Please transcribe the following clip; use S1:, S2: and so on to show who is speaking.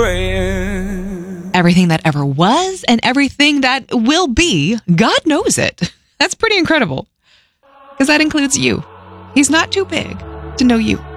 S1: praying.
S2: Everything that ever was and everything that will be, God knows it. That's pretty incredible. Because that includes you. He's not too big to know you.